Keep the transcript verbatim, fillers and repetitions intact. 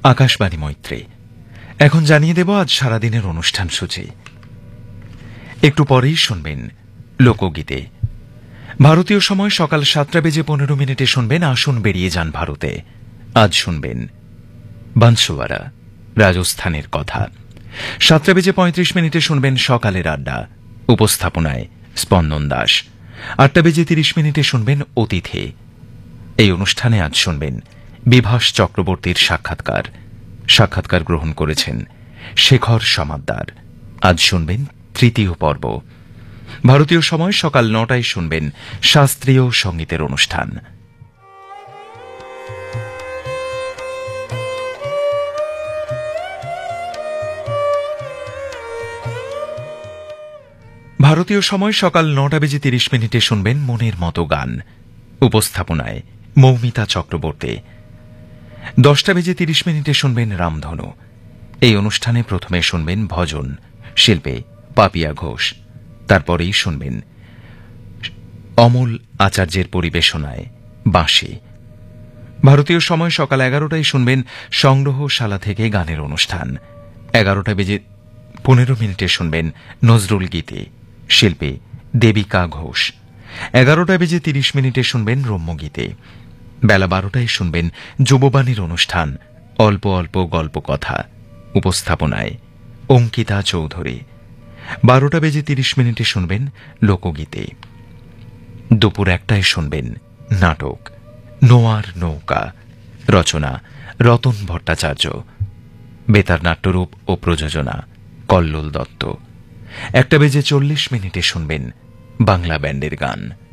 আকাশবাণী মৈত্রী। এখন জানিয়ে দেব আজ সারাদিনের অনুষ্ঠান সূচি। একটু পরেই শুনবেন লোকগীতে। ভারতীয় সময় সকাল সাতটা বেজে পনেরো মিনিটে শুনবেন আসুন বেরিয়ে যান ভারতে। আজ শুনবেন বানসোয়ারা, রাজস্থানের কথা। সাতটা বেজে পঁয়ত্রিশ মিনিটে শুনবেন সকালের আড্ডা, উপস্থাপনায় স্পন্দন দাস। আটটা বেজে তিরিশ মিনিটে শুনবেন অতিথি। এই অনুষ্ঠানে আজ শুনবেন বিভাস চক্রবর্তীর সাক্ষাৎকার। সাক্ষাৎকার গ্রহণ করেছেন শেখর সমাদ্দার। আজ শুনবেন তৃতীয় পর্ব। ভারতীয় সময় সকাল নটায় শুনবেন শাস্ত্রীয় সঙ্গীতের অনুষ্ঠান। ভারতীয় সময় সকাল নটা বেজে তিরিশ মিনিটে শুনবেন মনের মতো গান, উপস্থাপনায় মৌমিতা চক্রবর্তী। দশটা বেজে তিরিশ মিনিটে শুনবেন রামধনু। এই অনুষ্ঠানে প্রথমে শুনবেন ভজন, শিল্পে পাপিয়া ঘোষ। তারপরেই শুনবেন অমল আচার্যের পরিবেশনায় বাঁশি। ভারতীয় সময় সকাল এগারোটায় শুনবেন সংগ্রহশালা থেকে গানের অনুষ্ঠান। এগারোটা বেজে পনেরো মিনিটে শুনবেন নজরুল গীতি, শিল্পী দেবিকা ঘোষ। এগারোটা বেজে তিরিশ মিনিটে শুনবেন রম্যগীতে। বেলা বারোটায় শুনবেন যুববাণীর অনুষ্ঠান অল্প অল্প গল্প কথা, উপস্থাপনায় অঙ্কিতা চৌধুরী। বারোটা বেজে তিরিশ মিনিটে শুনবেন লোকগীতে। দুপুর একটায় শুনবেন নাটক নোয়ার নৌকা, রচনা রতন ভট্টাচার্য, বেতার নাট্যরূপ ও প্রযোজনা কল্লোল দত্ত। একটা বেজে চল্লিশ মিনিটে শুনবেন বাংলা ব্যান্ডের গান।